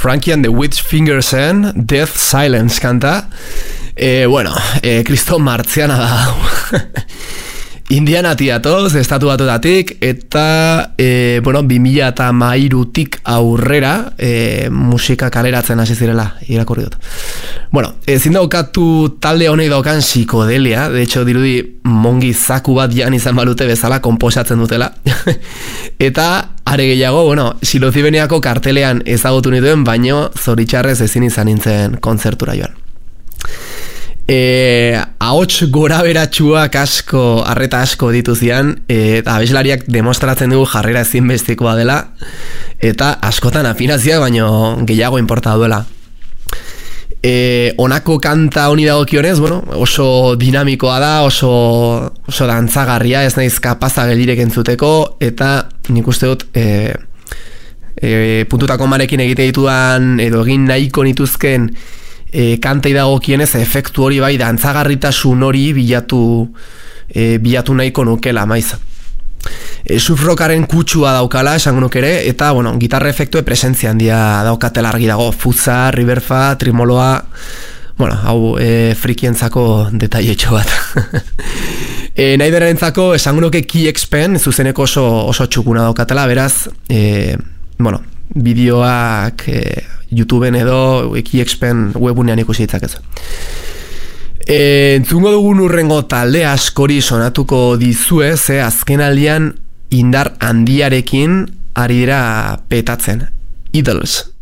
Frankie and the Witch Fingersen, Death Silence kanta. Kriston martziana da. Indianatia toz, estatu batutatik, eta 2013tik aurrera musika kaleratzen hasi zirela, irakurri dut. Ezin daukatu talde honek daukan psikodelia, de hecho dirudi mongi zaku bat jan izan balute bezala konposatzen dutela. Eta are gehiago, Silozibeniako kartelean ezagutu nituen, baino zoritxarrez ezin izan nintzen kontzertura joan. Ahots gora beratxuak asko, arreta asko dituzian, eta abeslariak demostratzen dugu jarrera ezinbestikoa dela, eta askotan afinazioak baino gehiago inporta duela. Honako kanta honi dagokionez, oso dinamikoa da, oso dantzagarria, ez naiz kapaza geldirek entzuteko, eta nik uste dut puntutako marekin egite ditudan, edo egin nahiko nituzken kantei dagokienez efektu hori bai dantzagarritasun hori bilatu nahiko nukela maiz. Surfrockaren kutsua daukala esango nuk ere, eta gitarra efektue presentzia handia daukatela argi dago, futza, riverfa, trimoloa, hau frikientzako detailetxo bat. Nahi derentzako esango nuke Key-Expen zuzeneko oso txukuna daukatela, beraz, bideoak YouTubeen edo Key-Expen webunean ikusi ditzakezu. Entzungo dugun urrengo talde askori sonatuko dizue, ze azkenaldian indar handiarekin ari dira petatzen. Idols.